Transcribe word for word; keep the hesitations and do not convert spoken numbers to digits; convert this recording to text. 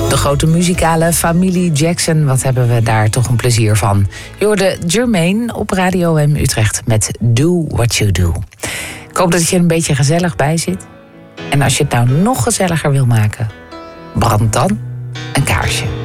De grote muzikale familie Jackson, wat hebben we daar toch een plezier van. Je hoorde Jermaine op Radio M Utrecht met Do What You Do. Ik hoop dat je er een beetje gezellig bij zit. En als je het nou nog gezelliger wil maken, brand dan een kaarsje.